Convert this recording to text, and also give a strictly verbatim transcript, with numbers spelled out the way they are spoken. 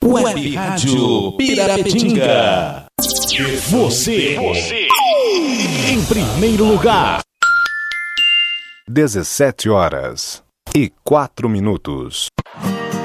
Web Rádio Pirapetinga. Você, você, em primeiro lugar. dezessete horas e quatro minutos.